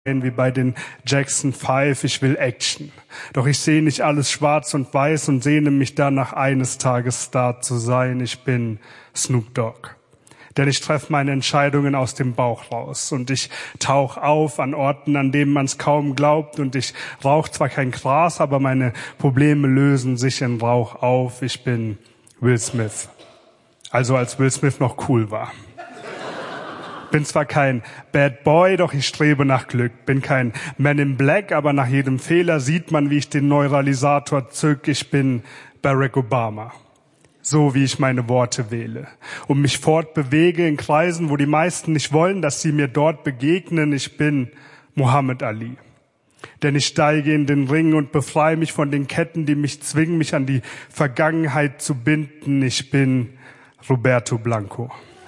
wie bei den Jackson 5, ich will Action. Doch ich sehe nicht alles schwarz und weiß und sehne mich danach, eines Tages Star zu sein. Ich bin Snoop Dogg. Denn ich treffe meine Entscheidungen aus dem Bauch raus und ich tauch auf an Orten, an denen man es kaum glaubt, und ich rauch zwar kein Gras, aber meine Probleme lösen sich in Rauch auf. Ich bin Will Smith. Also als Will Smith noch cool war. Bin zwar kein Bad Boy, doch ich strebe nach Glück. Bin kein Man in Black, aber nach jedem Fehler sieht man, wie ich den Neuralisator zück. Ich bin Barack Obama. So wie ich meine Worte wähle und mich fortbewege in Kreisen, wo die meisten nicht wollen, dass sie mir dort begegnen. Ich bin Muhammad Ali. Denn ich steige in den Ring und befreie mich von den Ketten, die mich zwingen, mich an die Vergangenheit zu binden. Ich bin Roberto Blanco.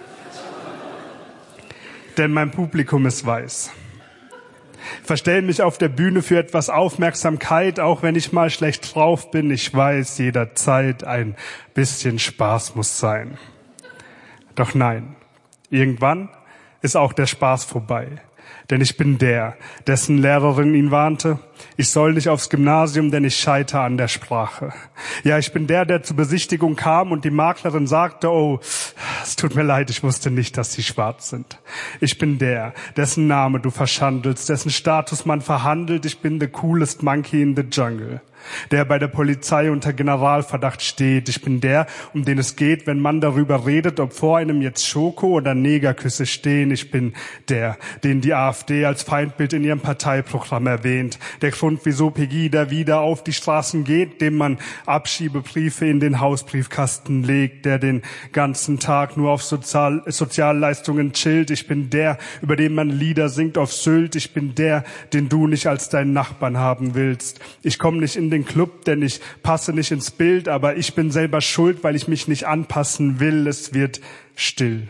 Denn mein Publikum ist weiß. Verstell mich auf der Bühne für etwas Aufmerksamkeit, auch wenn ich mal schlecht drauf bin. Ich weiß, jederzeit ein bisschen Spaß muss sein. Doch nein, irgendwann ist auch der Spaß vorbei. Denn ich bin der, dessen Lehrerin ihn warnte, ich soll nicht aufs Gymnasium, denn ich scheitere an der Sprache. Ja, ich bin der zur Besichtigung kam und die Maklerin sagte, oh, es tut mir leid, ich wusste nicht, dass Sie schwarz sind. Ich bin der, dessen Name du verschandelst, dessen Status man verhandelt. Ich bin the coolest monkey in the jungle, der bei der Polizei unter Generalverdacht steht. Ich bin der, um den es geht, wenn man darüber redet, ob vor einem jetzt Schoko oder Negerküsse stehen. Ich bin der, den die AfD als Feindbild in ihrem Parteiprogramm erwähnt. Der Grund, wieso Pegida wieder auf die Straßen geht, dem man Abschiebebriefe in den Hausbriefkasten legt, der den ganzen Tag nur auf Sozialleistungen chillt. Ich bin der, über den man Lieder singt auf Sylt. Ich bin der, den du nicht als deinen Nachbarn haben willst. Ich komme nicht in den Club, denn ich passe nicht ins Bild, aber ich bin selber schuld, weil ich mich nicht anpassen will. Es wird still.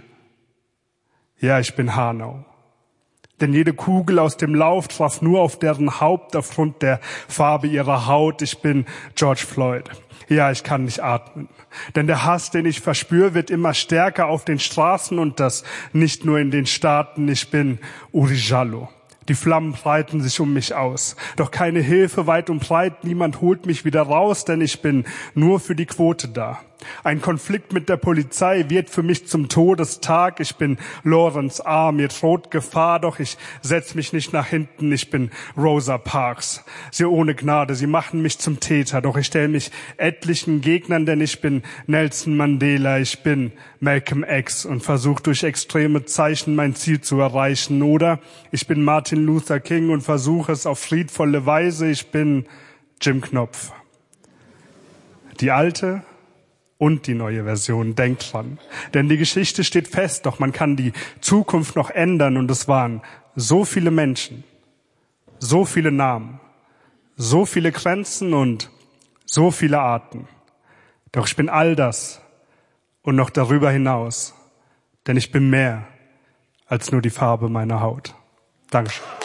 Ja, ich bin Hanau. Denn jede Kugel aus dem Lauf traf nur auf deren Haupt aufgrund der Farbe ihrer Haut. Ich bin George Floyd. Ja, ich kann nicht atmen. Denn der Hass, den ich verspüre, wird immer stärker auf den Straßen, und das nicht nur in den Staaten. Ich bin Uri Jallo. Die Flammen breiten sich um mich aus. Doch keine Hilfe weit und breit, niemand holt mich wieder raus, denn ich bin nur für die Quote da. Ein Konflikt mit der Polizei wird für mich zum Todestag. Ich bin Lawrence A., mir droht Gefahr, doch ich setz mich nicht nach hinten. Ich bin Rosa Parks. Sie ohne Gnade, sie machen mich zum Täter, doch ich stelle mich etlichen Gegnern, denn ich bin Nelson Mandela, ich bin Malcolm X und versuche durch extreme Zeichen mein Ziel zu erreichen. Oder ich bin Martin Luther King und versuche es auf friedvolle Weise. Ich bin Jim Knopf. Die alte und die neue Version, denkt dran. Denn die Geschichte steht fest, doch man kann die Zukunft noch ändern. Und es waren so viele Menschen, so viele Namen, so viele Grenzen und so viele Arten. Doch ich bin all das und noch darüber hinaus, denn ich bin mehr als nur die Farbe meiner Haut. Dankeschön.